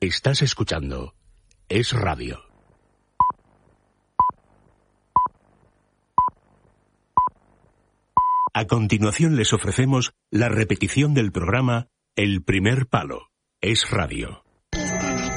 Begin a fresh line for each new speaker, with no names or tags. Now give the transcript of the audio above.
Estás escuchando Es Radio. A continuación les ofrecemos la repetición del programa El Primer Palo. Es Radio.